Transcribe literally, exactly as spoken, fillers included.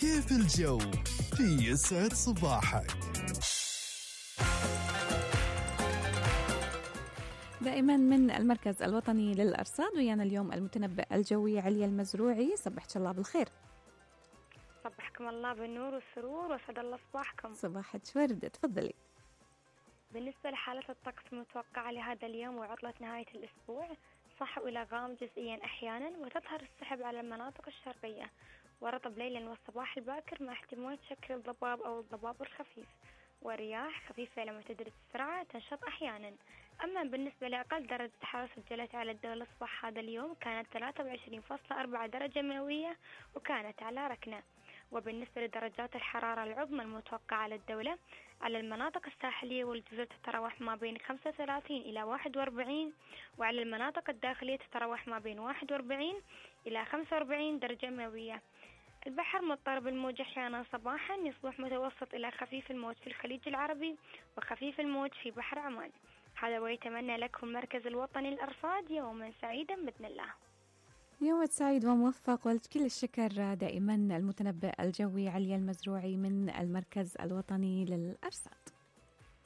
كيف الجو في يسعد صباحك. دائما من المركز الوطني للأرصاد، ويانا اليوم المتنبئ الجوي عليا المزروعي. صبحت الله بالخير. صبحكم الله بالنور والسرور وسعد الله صباحكم. صباحك ورد، تفضلي. بالنسبة لحالة الطقس المتوقعة لهذا اليوم وعطلة نهاية الأسبوع، صحو إلى غائم جزئيا أحيانا، وتظهر السحب على المناطق الشرقية، ورطب ليلا والصباح الباكر مع احتمال شكل الضباب أو الضباب الخفيف، ورياح خفيفة إلى معتدلة السرعة تنشط أحيانا. أما بالنسبة لأقل درجة حرارة سجلت على الدولة صباح هذا اليوم كانت ثلاثة وعشرين فاصلة أربعة درجة مئوية، وكانت على ركنة. وبالنسبة لدرجات الحرارة العظمى المتوقعة على الدولة، على المناطق الساحلية والجزر تتراوح ما بين خمسة وثلاثين إلى واحد وأربعين، وعلى المناطق الداخلية تتراوح ما بين واحد وأربعين إلى خمسة وأربعين درجة مئوية. البحر مضطرب الموج أحيانا صباحا، يصبح متوسط إلى خفيف الموج في الخليج العربي وخفيف الموج في بحر عمان. هذا ويتمنى لكم المركز الوطني للأرصاد يوما سعيدا بإذن الله. يوم سعيد وموفق، ولكل الشكر دائما المتنبئ الجوي عليا المزروعي من المركز الوطني للأرصاد.